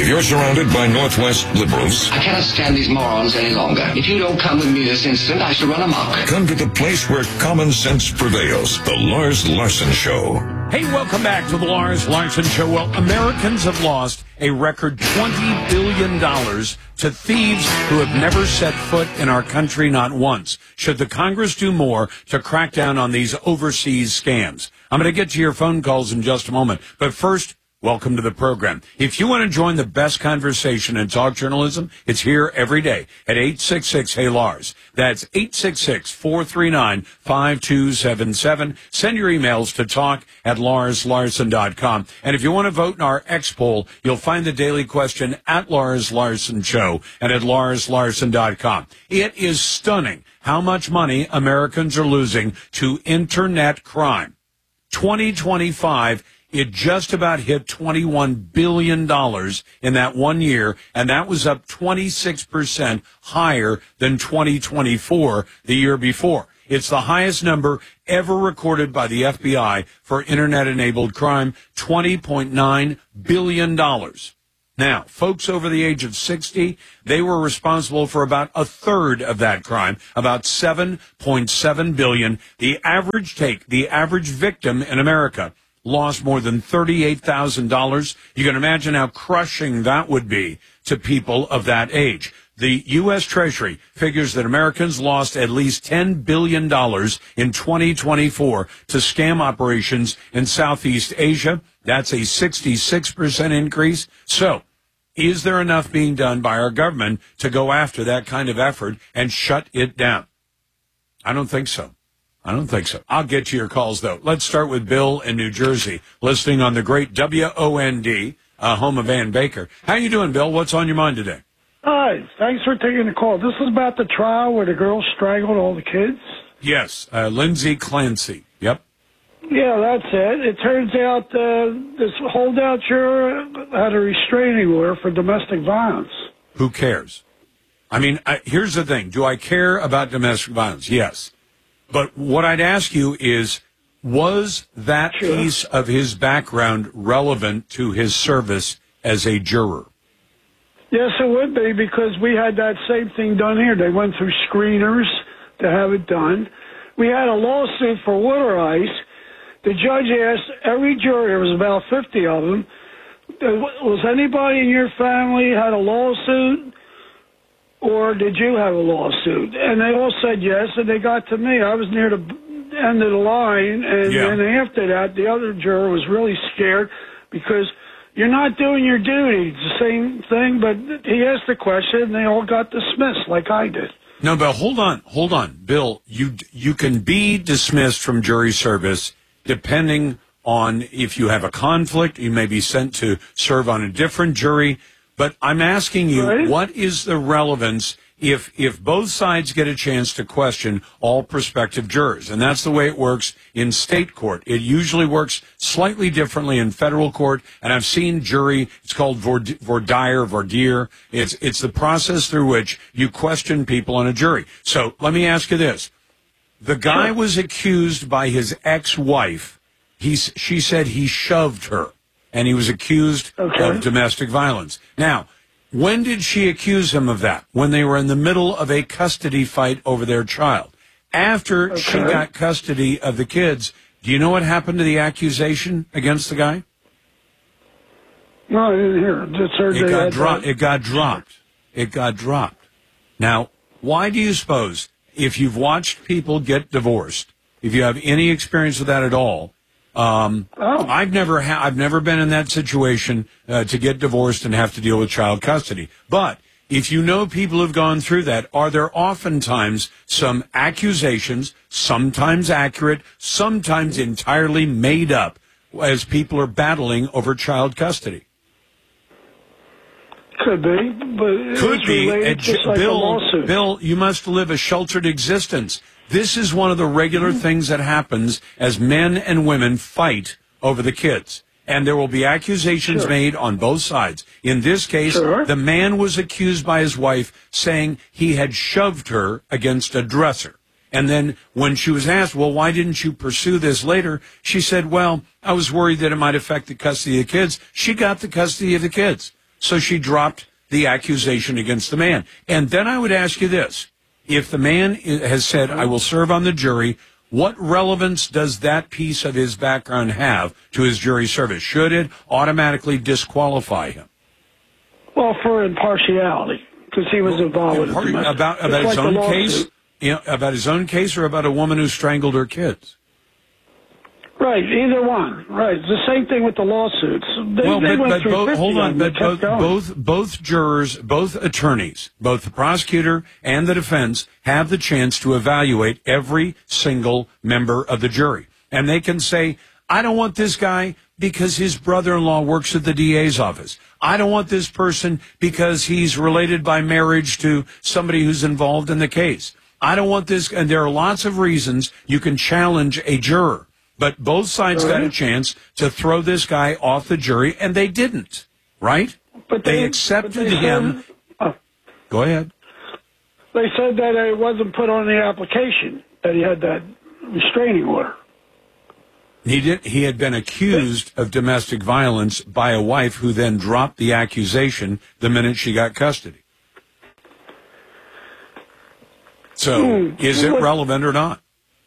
you're surrounded by Northwest liberals, I cannot stand these morons any longer. If you don't come with me this instant, I shall run amok. come to the place where common sense prevails. The Lars Larson Show. Hey, welcome back to the Lars Larson Show. Well, Americans have lost a record $20 billion to thieves who have never set foot in our country, not once. Should the Congress do more to crack down on these overseas scams? I'm going to get to your phone calls in just a moment. But first, welcome to the program. If you want to join the best conversation in talk journalism, it's here every day at 866-HEY-LARS. That's 866-439-5277. Send your emails to talk@LarsLarson.com. And if you want to vote in our X poll, you'll find the daily question at Lars Larson Show and at LarsLarson.com. It is stunning how much money Americans are losing to internet crime. 2025, it just about hit $21 billion in that 1 year, and that was up 26% higher than 2024, the year before. It's the highest number ever recorded by the FBI for Internet-enabled crime, $20.9 billion. Now, folks over the age of 60, they were responsible for about a third of that crime, about $7.7 billion. The average victim in America lost more than $38,000. You can imagine how crushing that would be to people of that age. The U.S. Treasury figures that Americans lost at least $10 billion in 2024 to scam operations in Southeast Asia. That's a 66% increase. So, is there enough being done by our government to go after that kind of effort and shut it down? I don't think so. I'll get to your calls, though. Let's start with Bill in New Jersey, listening on the great WOND, home of Ann Baker. How you doing, Bill? What's on your mind today? Hi, thanks for taking the call. This is about the trial where the girl strangled all the kids? Yes, Lindsay Clancy. Yep. Yeah, that's it. It turns out this holdout juror had a restraining order for domestic violence. Who cares? I mean, here's the thing. Do I care about domestic violence? Yes. But what I'd ask you is, was that piece of his background relevant to his service as a juror? Yes, it would be, because we had that same thing done here. They went through screeners to have it done. We had a lawsuit for water ice. The judge asked every juror, there was about 50 of them, was anybody in your family had a lawsuit, or did you have a lawsuit? And they all said yes, and they got to me. I was near the end of the line, and then after that, the other juror was really scared, because you're not doing your duty. It's the same thing, but he asked the question, and they all got dismissed like I did. No, but hold on. Bill, you can be dismissed from jury service depending on if you have a conflict. You may be sent to serve on a different jury. But I'm asking you, What is the relevance if both sides get a chance to question all prospective jurors? And that's the way it works in state court. It usually works slightly differently in federal court. And I've seen jury, it's called voir dire. It's the process through which you question people on a jury. So let me ask you this. The guy was accused by his ex-wife. She said he shoved her, and he was accused of domestic violence. Now, when did she accuse him of that? When they were in the middle of a custody fight over their child. After she got custody of the kids, do you know what happened to the accusation against the guy? No, I didn't hear it. Just heard It got dropped. Now, why do you suppose, if you've watched people get divorced, if you have any experience with that at all, I've never been in that situation to get divorced and have to deal with child custody. But if you know people who've gone through that, are there oftentimes some accusations, sometimes accurate, sometimes entirely made up, as people are battling over child custody? Could be, but could be. Just like a lawsuit. Bill, you must live a sheltered existence. This is one of the regular things that happens as men and women fight over the kids. And there will be accusations made on both sides. In this case, the man was accused by his wife saying he had shoved her against a dresser. And then when she was asked, well, why didn't you pursue this later? She said, well, I was worried that it might affect the custody of the kids. She got the custody of the kids. so she dropped the accusation against the man. And then I would ask you this. If the man has said, I will serve on the jury, what relevance does that piece of his background have to his jury service? Should it automatically disqualify him? Well, for impartiality, because he was involved with it. About his own case? About his own case or about a woman who strangled her kids? Right, either one. Right, it's the same thing with the lawsuits. Both jurors, both attorneys, both the prosecutor and the defense have the chance to evaluate every single member of the jury. And they can say, I don't want this guy because his brother-in-law works at the DA's office. I don't want this person because he's related by marriage to somebody who's involved in the case. I don't want this, and there are lots of reasons you can challenge a juror. But both sides got a chance to throw this guy off the jury, and they didn't, right? But they accepted him. Go ahead. They said that it wasn't put on the application, that he had that restraining order. He had been accused of domestic violence by a wife who then dropped the accusation the minute she got custody. So, is it relevant or not?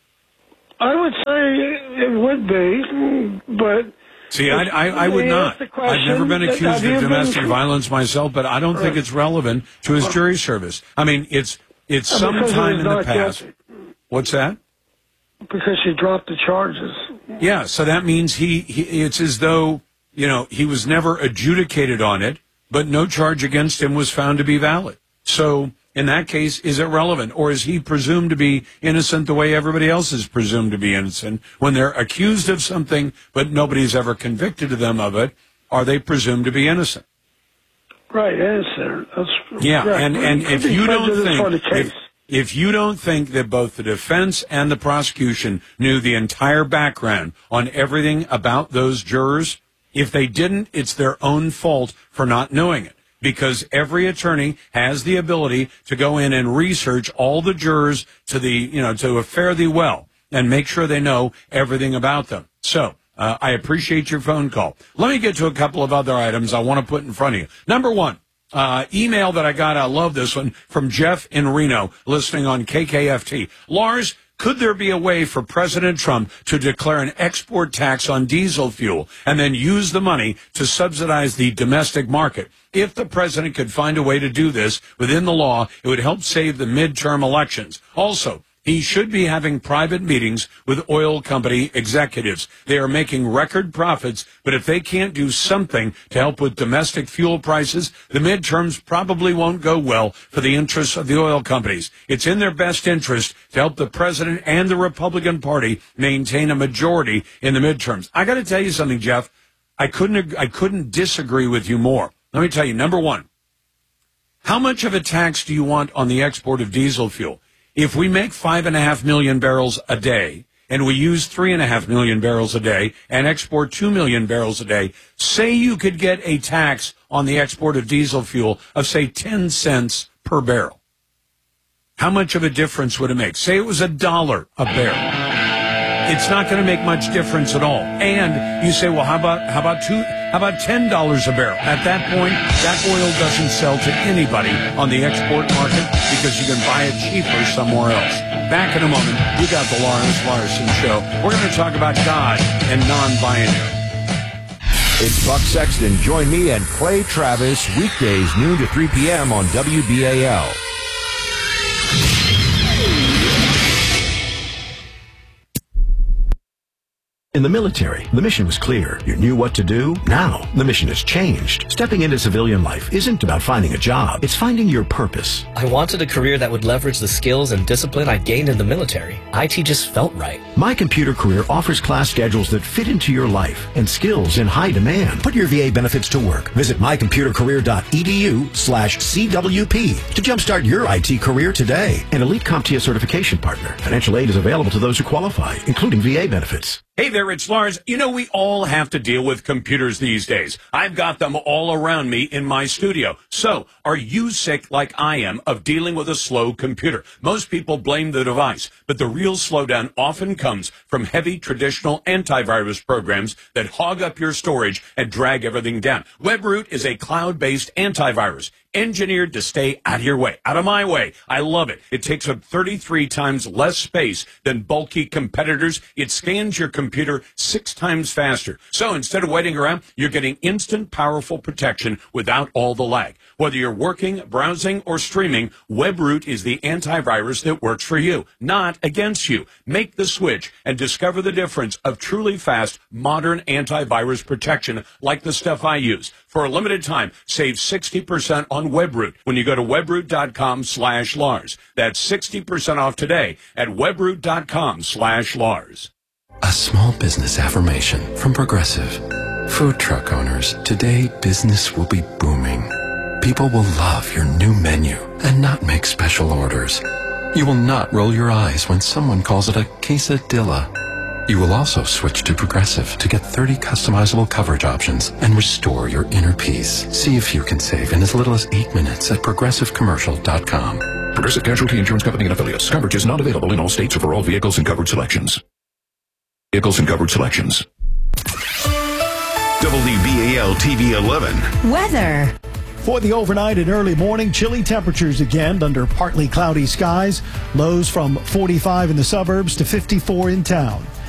I would say it would be, but... See, I would not. I've never been accused of domestic violence myself, but I don't think it's relevant to his jury service. I mean, it's sometime in the past. Guilty. What's that? Because she dropped the charges. Yeah, so that means it's as though, he was never adjudicated on it, but no charge against him was found to be valid. So, in that case, is it relevant? Or is he presumed to be innocent the way everybody else is presumed to be innocent? When they're accused of something, but nobody's ever convicted them of it, are they presumed to be innocent? Right, innocent. Yeah, and if you don't think... If you don't think that both the defense and the prosecution knew the entire background on everything about those jurors, if they didn't, it's their own fault for not knowing it. Because every attorney has the ability to go in and research all the jurors to a fairly well and make sure they know everything about them. So, I appreciate your phone call. Let me get to a couple of other items I want to put in front of you. Number one. Email that I got, I love this one, from Jeff in Reno, listening on KKFT. Lars, could there be a way for President Trump to declare an export tax on diesel fuel and then use the money to subsidize the domestic market? If the president could find a way to do this within the law, it would help save the midterm elections. Also, he should be having private meetings with oil company executives. They are making record profits, but if they can't do something to help with domestic fuel prices, the midterms probably won't go well for the interests of the oil companies. It's in their best interest to help the president and the Republican Party maintain a majority in the midterms. I got to tell you something, Jeff. I couldn't disagree with you more. Let me tell you, number one, how much of a tax do you want on the export of diesel fuel? If we make 5.5 million barrels a day and we use 3.5 million barrels a day and export 2 million barrels a day, say you could get a tax on the export of diesel fuel of, say, 10 cents per barrel. How much of a difference would it make? Say it was $1 a barrel. It's not going to make much difference at all. And you say, well, how about $10 a barrel? At that point, that oil doesn't sell to anybody on the export market because you can buy it cheaper somewhere else. Back in a moment, you got the Lars Larson Show. We're going to talk about God and non-binary. It's Buck Sexton. Join me and Clay Travis weekdays noon to 3 p.m. on WBAL. In the military, the mission was clear. You knew what to do. Now, the mission has changed. Stepping into civilian life isn't about finding a job. It's finding your purpose. I wanted a career that would leverage the skills and discipline I gained in the military. IT just felt right. My Computer Career offers class schedules that fit into your life and skills in high demand. Put your VA benefits to work. Visit mycomputercareer.edu/CWP to jumpstart your IT career today. An elite CompTIA certification partner. Financial aid is available to those who qualify, including VA benefits. Hey there, it's Lars. You know, we all have to deal with computers these days. I've got them all around me in my studio. So, are you sick like I am of dealing with a slow computer? Most people blame the device, but the real slowdown often comes from heavy traditional antivirus programs that hog up your storage and drag everything down. WebRoot is a cloud-based antivirus engineered to stay out of your way, out of my way. I love it. It takes up 33 times less space than bulky competitors. It scans your computer 6 times faster. So instead of waiting around, you're getting instant, powerful protection without all the lag. Whether you're working, browsing, or streaming, WebRoot is the antivirus that works for you, not against you. Make the switch and discover the difference of truly fast, modern antivirus protection like the stuff I use. For a limited time, save 60% on WebRoot when you go to webroot.com/Lars. That's 60% off today at webroot.com/Lars. A small business affirmation from Progressive. Food truck owners, today business will be booming. People will love your new menu and not make special orders. You will not roll your eyes when someone calls it a quesadilla. You will also switch to Progressive to get 30 customizable coverage options and restore your inner peace. See if you can save in as little as 8 minutes at ProgressiveCommercial.com. Progressive Casualty Insurance Company and Affiliates. Coverage is not available in all states or for all vehicles and covered selections. Vehicles and covered selections. WBAL TV 11. Weather. For the overnight and early morning, chilly temperatures again under partly cloudy skies. Lows from 45 in the suburbs to 54 in town.